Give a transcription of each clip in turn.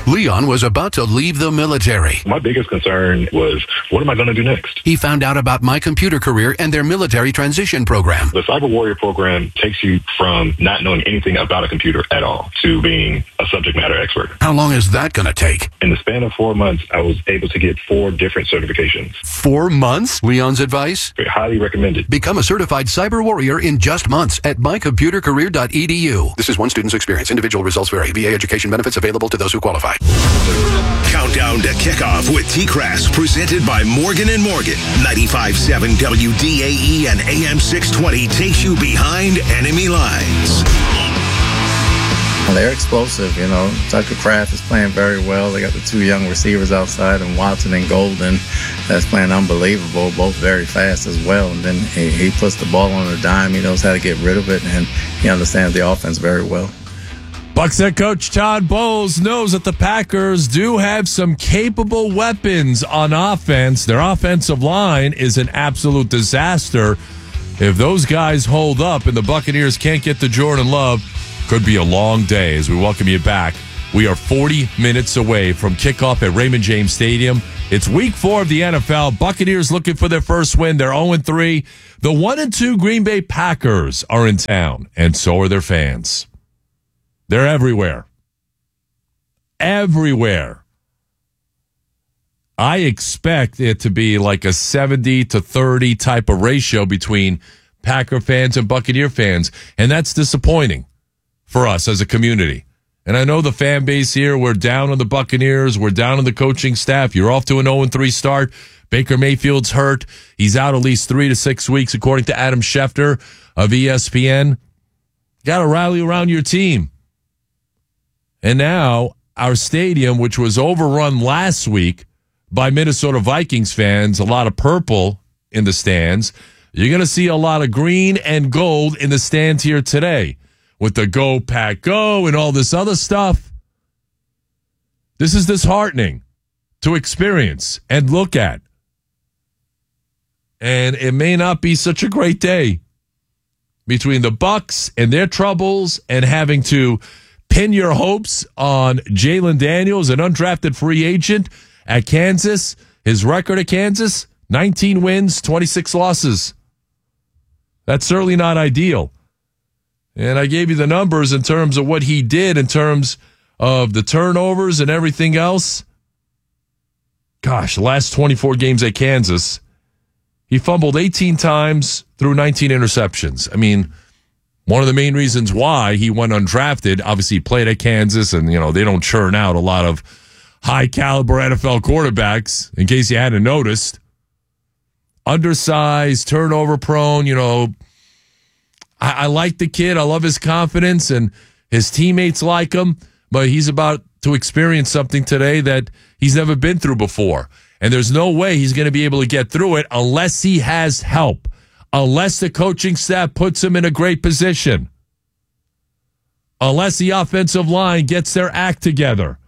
Leon was about to leave the military. My biggest concern was, what am I going to do next? He found out about My Computer Career and their military transition program. The Cyber Warrior program takes you from not knowing anything about a computer at all to being a subject matter expert. How long is that going to take? In the span of 4 months, I was able to get 4 different certifications. 4 months? Leon's advice? Highly recommended. Become a certified cyber warrior in just months at mycomputercareer.edu. This is one student's experience. Individual results vary. VA education benefits available to those who qualify. Countdown to kickoff with T-Crass, presented by Morgan & Morgan. 95.7 WDAE and AM 620 takes you behind enemy lines. Well, they're explosive, you know. Tucker Kraft is playing very well. They got the 2 young receivers outside, and Watson and Golden that's playing unbelievable, both very fast as well. And then he puts the ball on a dime. He knows how to get rid of it, and he understands the offense very well. Bucs head coach Todd Bowles knows that the Packers do have some capable weapons on offense. Their offensive line is an absolute disaster. If those guys hold up and the Buccaneers can't get to Jordan Love, could be a long day. As we welcome you back, we are 40 minutes away from kickoff at Raymond James Stadium. It's week 4 of the NFL. Buccaneers looking for their first win. They're 0-3. The 1-2 Green Bay Packers are in town, and so are their fans. They're everywhere. Everywhere. I expect it to be like a 70-30 type of ratio between Packer fans and Buccaneer fans, and that's disappointing for us as a community. And I know the fan base here, we're down on the Buccaneers, we're down on the coaching staff. You're off to an 0-3 start. Baker Mayfield's hurt. He's out at least 3 to 6 weeks, according to Adam Schefter of ESPN. Got to rally around your team. And now our stadium, which was overrun last week by Minnesota Vikings fans, a lot of purple in the stands. You're going to see a lot of green and gold in the stands here today with the Go Pack Go and all this other stuff. This is disheartening to experience and look at. And it may not be such a great day between the Bucs and their troubles and having to pin your hopes on Jalen Daniels, an undrafted free agent at Kansas. His record at Kansas, 19 wins, 26 losses. That's certainly not ideal. And I gave you the numbers in terms of what he did in terms of the turnovers and everything else. Gosh, the last 24 games at Kansas, he fumbled 18 times through 19 interceptions. I mean, one of the main reasons why he went undrafted, obviously he played at Kansas, and, you know, they don't churn out a lot of high-caliber NFL quarterbacks, in case you hadn't noticed. Undersized, turnover-prone, you know. I like the kid. I love his confidence, and his teammates like him, but he's about to experience something today that he's never been through before. And there's no way he's going to be able to get through it unless he has help, unless the coaching staff puts him in a great position, unless the offensive line gets their act together.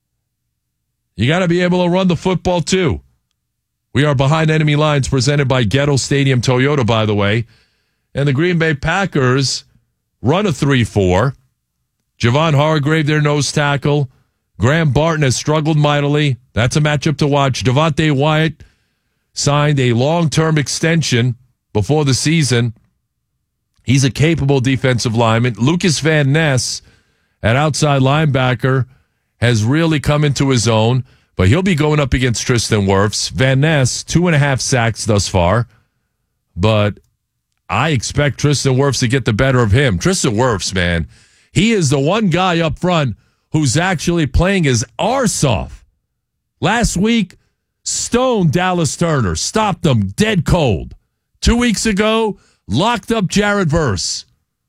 You got to be able to run the football, too. We are behind enemy lines, presented by Gettle Stadium Toyota, by the way. And the Green Bay Packers run a 3-4. Javon Hargrave, their nose tackle. Graham Barton has struggled mightily. That's a matchup to watch. Devontae Wyatt signed a long-term extension before the season. He's a capable defensive lineman. Lucas Van Ness, at outside linebacker, has really come into his own, but he'll be going up against Tristan Wirfs. Van Ness, 2.5 sacks thus far, but I expect Tristan Wirfs to get the better of him. Tristan Wirfs, man, he is the one guy up front who's actually playing his arse off. Last week, stoned Dallas Turner, stopped him dead cold. 2 weeks ago, locked up Jared Verse.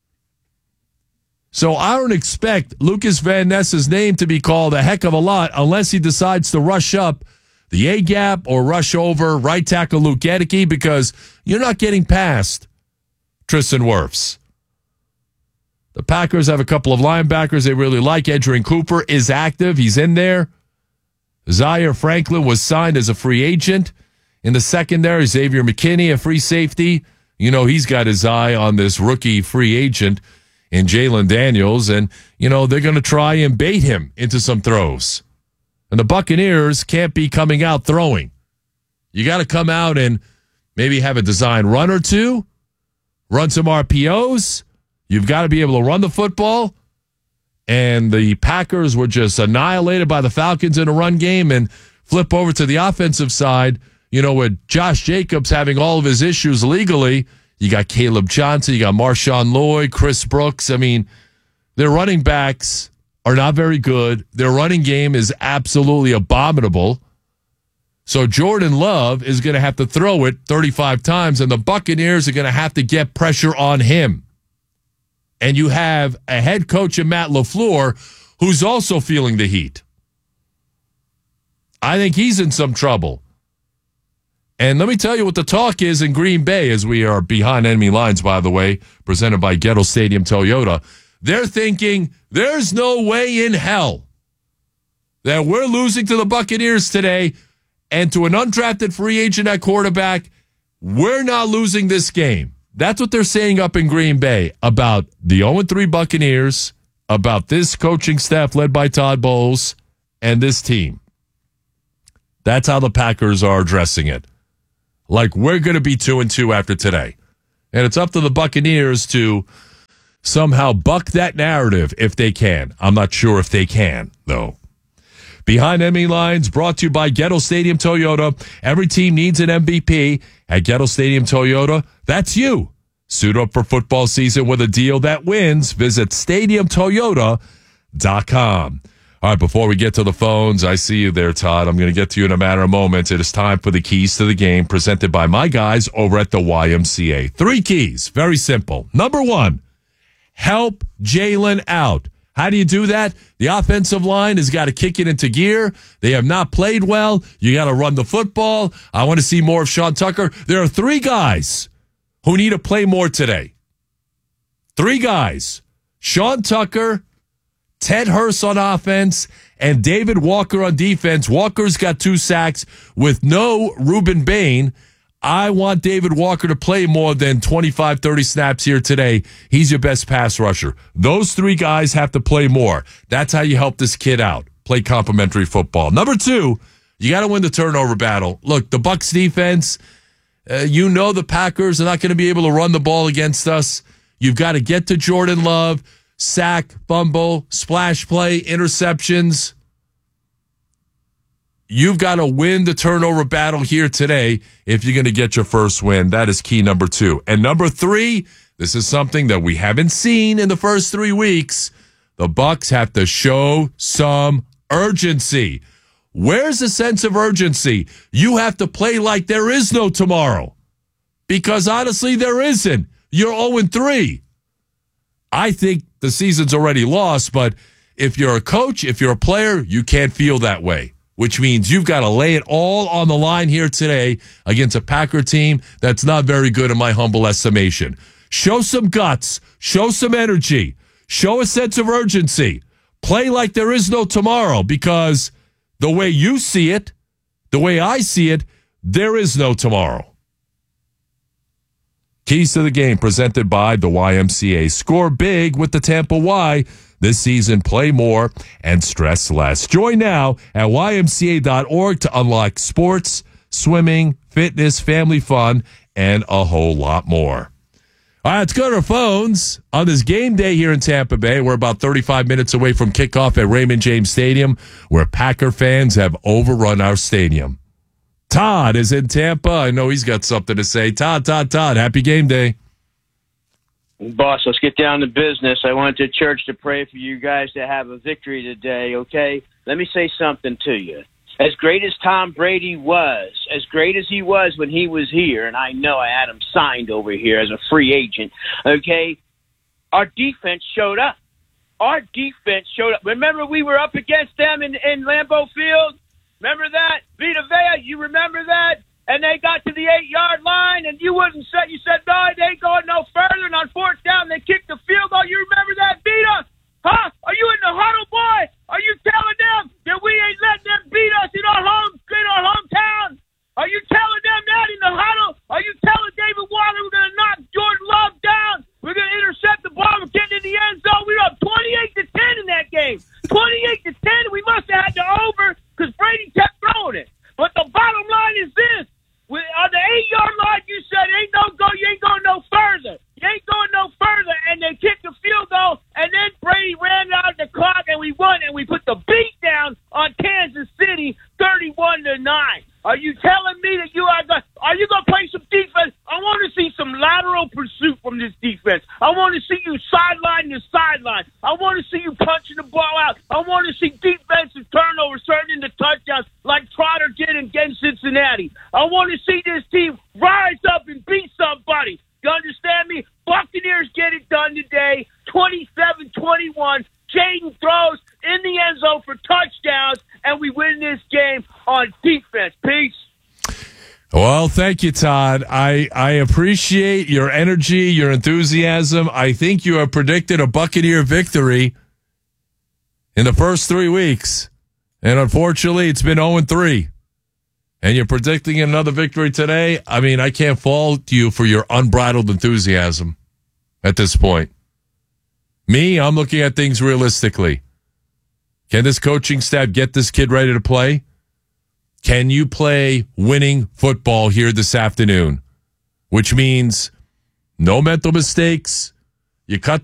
So I don't expect Lucas Van Ness's name to be called a heck of a lot unless he decides to rush up the A-gap or rush over right tackle Luke Gedeke, because you're not getting past Tristan Wirfs. The Packers have a couple of linebackers they really like. Edgerrin Cooper is active. He's in there. Zaire Franklin was signed as a free agent. In the secondary, Xavier McKinney, a free safety. You know, he's got his eye on this rookie free agent in Jalen Daniels. And, you know, they're going to try and bait him into some throws. And the Buccaneers can't be coming out throwing. You got to come out and maybe have a design run or two, run some RPOs. You've got to be able to run the football. And the Packers were just annihilated by the Falcons in a run game. And flip over to the offensive side, with Josh Jacobs having all of his issues legally. You got Caleb Johnson, you got Marshawn Lloyd, Chris Brooks. I mean, their running backs are not very good. Their running game is absolutely abominable. So Jordan Love is going to have to throw it 35 times, and the Buccaneers are going to have to get pressure on him. And you have a head coach in Matt LaFleur who's also feeling the heat. I think he's in some trouble. And let me tell you what the talk is in Green Bay as we are behind enemy lines, by the way, presented by Gettle Stadium Toyota. They're thinking there's no way in hell that we're losing to the Buccaneers today and to an undrafted free agent at quarterback. We're not losing this game. That's what they're saying up in Green Bay about the 0-3 Buccaneers, about this coaching staff led by Todd Bowles, and this team. That's how the Packers are addressing it. Like, we're going to be 2-2 after today. And it's up to the Buccaneers to somehow buck that narrative if they can. I'm not sure if they can, though. Behind Enemy Lines, brought to you by Gettle Stadium Toyota. Every team needs an MVP. At Gettle Stadium Toyota, that's you. Suit up for football season with a deal that wins. Visit StadiumToyota.com. All right, before we get to the phones, I see you there, Todd. I'm going to get to you in a matter of moments. It is time for the keys to the game presented by my guys over at the YMCA. 3 keys, very simple. Number 1, help Jalen out. How do you do that? The offensive line has got to kick it into gear. They have not played well. You got to run the football. I want to see more of Sean Tucker. There are 3 guys who need to play more today. 3 guys. Sean Tucker, Ted Hurst on offense, and David Walker on defense. Walker's got 2 sacks with no Reuben Bain. I want David Walker to play more than 25, 30 snaps here today. He's your best pass rusher. Those 3 guys have to play more. That's how you help this kid out. Play complimentary football. Number 2, you got to win the turnover battle. Look, the Bucs defense, the Packers are not going to be able to run the ball against us. You've got to get to Jordan Love. Sack, fumble, splash play, interceptions. You've got to win the turnover battle here today if you're going to get your first win. That is key number 2. And number 3, this is something that we haven't seen in the first 3 weeks. The Bucs have to show some urgency. Where's the sense of urgency? You have to play like there is no tomorrow. Because honestly, there isn't. You're 0-3. I think the season's already lost, but if you're a coach, if you're a player, you can't feel that way, which means you've got to lay it all on the line here today against a Packer team that's not very good in my humble estimation. Show some guts, show some energy, show a sense of urgency. Play like there is no tomorrow, because the way you see it, the way I see it, there is no tomorrow. Keys to the game presented by the YMCA. Score big with the Tampa Y. This season, play more and stress less. Join now at ymca.org to unlock sports, swimming, fitness, family fun, and a whole lot more. All right, let's go to our phones on this game day here in Tampa Bay. We're about 35 minutes away from kickoff at Raymond James Stadium, where Packer fans have overrun our stadium. Todd is in Tampa. I know he's got something to say. Todd, happy game day. Boss, let's get down to business. I went to church to pray for you guys to have a victory today, okay? Let me say something to you. As great as Tom Brady was, as great as he was when he was here, and I know I had him signed over here as a free agent, okay, our defense showed up. Our defense showed up. Remember we were up against them in Lambeau Field? Remember that? Vita Vea, you remember that? And they got to the 8-yard line, and you said, no, they ain't going no further, and on 4th down, they kicked the field goal. You remember that, Vita? Huh? Are you in the huddle, boy? Are you telling them that we ain't letting them beat us in our hometown? Are you telling them that in the huddle? Are you telling David Walker we're going to knock Jordan Love down? We're going to intercept the ball. We're getting in the end zone. We were up 28-10 in that game. 28-10. We must have had the over because 31, and we put the beat down on Kansas City 31-9. Are you telling me that you are going to play some defense? I want to see some lateral pursuit from this defense. I want to see you sideline to sideline. I want to see you punching the ball out. I want to see defensive turnovers turning into touchdowns like Trotter did against Cincinnati. I want to see this team rise up and beat somebody. You understand me? Buccaneers get it done today, 27-21. Jaden throws in the end zone for touchdowns, and we win this game on defense. Peace. Well, thank you, Todd. I appreciate your energy, your enthusiasm. I think you have predicted a Buccaneer victory in the first 3 weeks, and unfortunately, it's been 0-3. And you're predicting another victory today. I mean, I can't fault you for your unbridled enthusiasm at this point. Me, I'm looking at things realistically. Can this coaching staff get this kid ready to play? Can you play winning football here this afternoon? Which means no mental mistakes. You cut